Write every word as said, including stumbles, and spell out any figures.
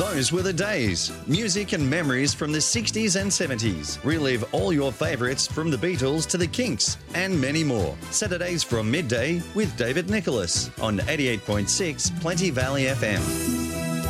Those were the days. Music and memories from the sixties and seventies. Relive all your favourites from the Beatles to the Kinks and many more. Saturdays from midday with David Nicholas on eighty-eight point six Plenty Valley F M.